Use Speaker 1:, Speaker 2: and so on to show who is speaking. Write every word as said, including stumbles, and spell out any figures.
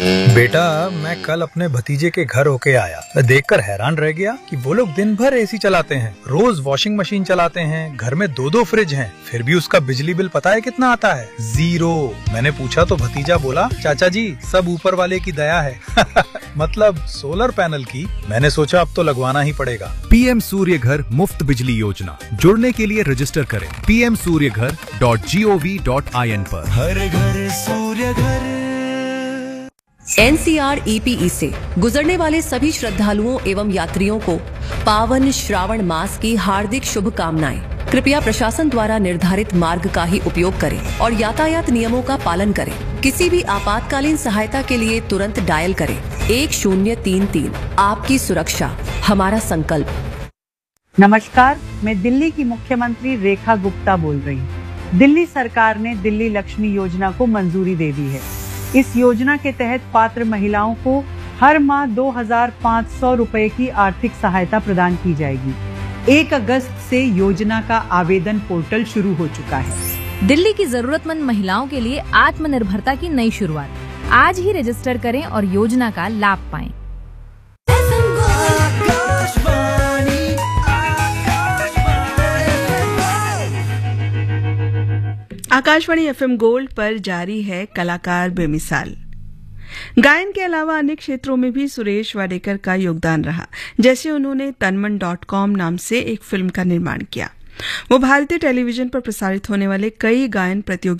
Speaker 1: बेटा, मैं कल अपने भतीजे के घर होके आया। मैं देखकर हैरान रह गया कि वो लोग दिन भर एसी चलाते हैं, रोज वॉशिंग मशीन चलाते हैं, घर में दो दो फ्रिज हैं, फिर भी उसका बिजली बिल पता है कितना आता है? जीरो। मैंने पूछा तो भतीजा बोला, चाचा जी सब ऊपर वाले की दया है। मतलब सोलर पैनल की। मैंने सोचा अब तो लगवाना ही पड़ेगा।
Speaker 2: पीएम सूर्य घर मुफ्त बिजली योजना। जुड़ने के लिए रजिस्टर करें पी एम सूर्य घर dot G O V dot I N पर।
Speaker 3: हर घर सूर्य घर।
Speaker 4: N C R E P E से गुजरने वाले सभी श्रद्धालुओं एवं यात्रियों को पावन श्रावण मास की हार्दिक शुभकामनाएं। कृपया प्रशासन द्वारा निर्धारित मार्ग का ही उपयोग करें और यातायात नियमों का पालन करें। किसी भी आपातकालीन सहायता के लिए तुरंत डायल करें एक शून्य तीन तीन। आपकी सुरक्षा हमारा संकल्प।
Speaker 5: नमस्कार, मैं दिल्ली की मुख्यमंत्री रेखा गुप्ता बोल रही हूँ। दिल्ली सरकार ने दिल्ली लक्ष्मी योजना को मंजूरी दे दी है। इस योजना के तहत पात्र महिलाओं को हर माह दो हजार पाँच सौ रुपए की आर्थिक सहायता प्रदान की जाएगी। एक अगस्त से योजना का आवेदन पोर्टल शुरू हो चुका है।
Speaker 6: दिल्ली की जरूरतमंद महिलाओं के लिए आत्मनिर्भरता की नई शुरुआत। आज ही रजिस्टर करें और योजना का लाभ पाएं।
Speaker 7: आकाशवाणी एफएम गोल्ड पर जारी है कलाकार बेमिसाल। गायन के अलावा अन्य क्षेत्रों में भी सुरेश वाडेकर का योगदान रहा। जैसे उन्होंने तनमन डॉट कॉम नाम से एक फिल्म का निर्माण किया। वो भारतीय टेलीविजन पर प्रसारित होने वाले कई गायन प्रतियोगिताओं